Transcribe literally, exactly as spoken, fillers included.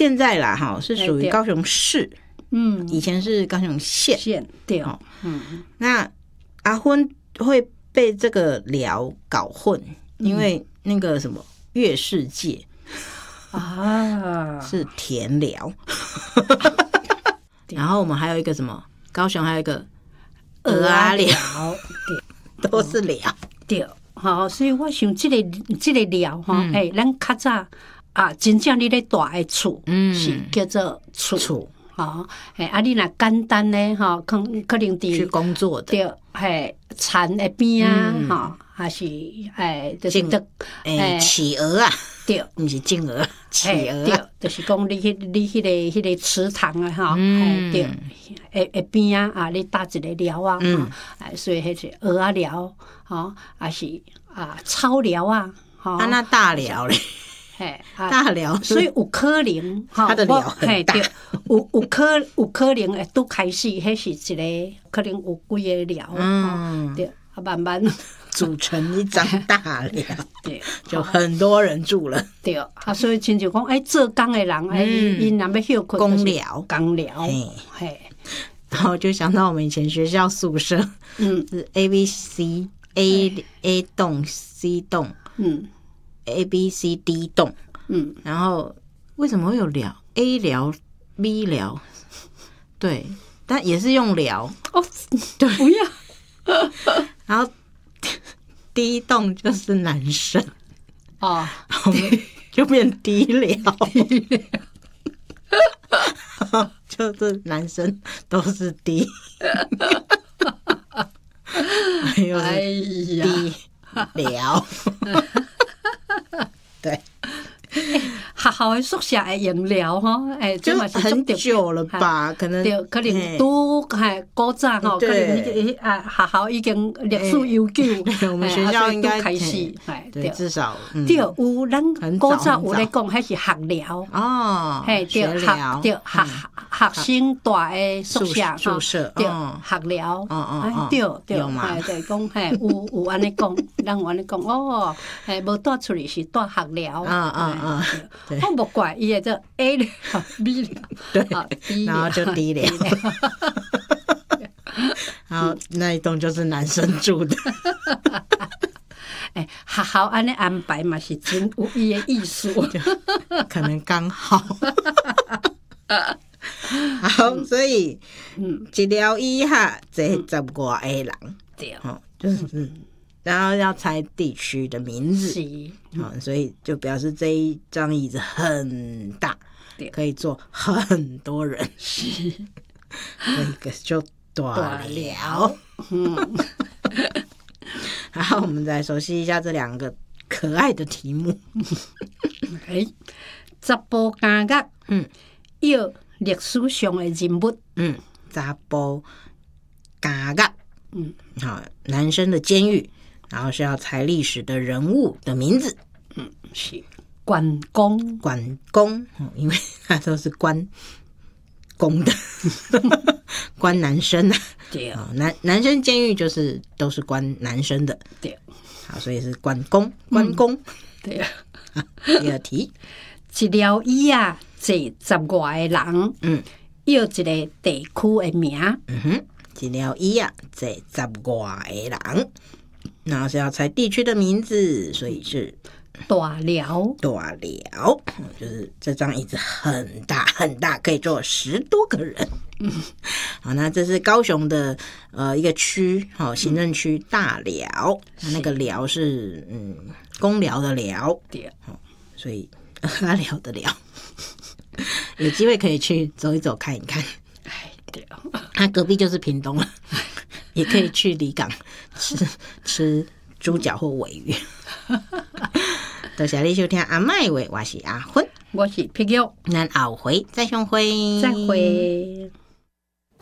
现在啦哈是属于高雄市， 嗯， 以前是高雄县。 县对， 哦， 嗯， 那阿昏会被这个寮搞混，因为那个什么月世界啊是田寮，然后我们还有一个什么，高雄还有一个鹅啊寮， 对， 都是寮。 对，好，所以我想这个这个寮哈，哎，咱较早啊，真正你咧住的厝，嗯，是叫做厝。 厝， 吼，嘿，啊，你若简单咧，吼，可可能伫去工作的， 对，嘿，田的边啊，吼，还是哎，就是得哎，企鹅啊， 对， 不是金鹅，企鹅， 对，就是讲你迄你迄个迄个池塘啊，吼，哎，对，诶诶边啊，啊，你搭一个寮啊，嗯，哎，所以迄是鹅啊寮，吼，还是啊草寮啊，吼， 啊，那大寮咧。 嘿， 大寮， 所以有可能， 它的寮很大， 有有可有可能会拄开始，迄是一个可能有几个寮，嗯，对，啊，慢慢组成一张大寮， 对， 就很多人住了， 对，啊，所以亲像讲，哎，做工的人，哎，因若要休困， 公寮， 公寮，嘿， 然后就想到我们以前学校宿舍，嗯，是 A B C A A 栋 C 栋，嗯。A B C D 栋，嗯，然后为什么会有寮 ？A 寮 B 寮，对，但也是用寮哦，对，不要。 然后 D 栋就是男生哦， 我们就变 D 寮，就是男生都是 D， 又是 D 寮。对， 学校的宿舍会用寮吼，哎， 就很久了吧？可能对，可能都还古早吼，可能啊学校已经历史悠久， 我们学校应该开始， 对，至少对有咱古早有咧讲，迄是学寮哦， 嘿，对学对学学生住的宿舍宿舍， 对学寮， 哦哦， 对对，对讲嘿有有安尼讲，咱有安尼讲哦，嘿无带出去是带学寮， 啊啊啊， 我无怪伊个做 A 寮 B 寮， 对，然后就 D 寮，然后那一栋就是男生住的。 哎，学校安尼安排嘛是真有伊的意思， 可能刚好。好，所以嗯，一寮以下这十外个人， 对， 哦，就是嗯。然后要猜地区的名字，好，所以就表示这一张椅子很大，可以坐很多人。是，那个就大寮。嗯，然后我们再熟悉一下这两个可爱的题目。 哎，查甫家角，嗯，要历史上的人物， 嗯，查甫家角，嗯，好，男生的监狱。然后是要猜历史的人物的名字， 嗯，是关公， 关公，因为他都是关公的，关男生啊， 对啊， 男男生监狱就是都是关男生的， 对， 好，所以是关公，关公， 对啊。 第二题， 一寮椅啊，坐十外个人，嗯，要一个地区的名， 嗯哼，一寮椅啊，坐十外个人。然后是要猜地区的名字，所以是大寮。 大寮就是这张椅子很大很大，可以坐十多个人。嗯，好，那这是高雄的呃一个区，好，行政区大寮，那那个寮是嗯公寮的寮， 对， 所以阿寮的寮，有机会可以去走一走看一看。 哎，对， 那隔壁就是屏东了。也可以去离港吃吃猪脚或鲔鱼。多谢你收听阿麦话，我是阿芬， 我是皮玉， 咱后回再相会， 再会。